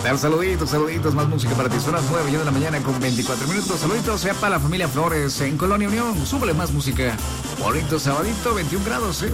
Saluditos, más música para ti. Son las 9 de la mañana con 24 minutos. Saluditos sea para la familia Flores en Colonia Unión. Súbele más música. Bonito sabadito, 21 grados,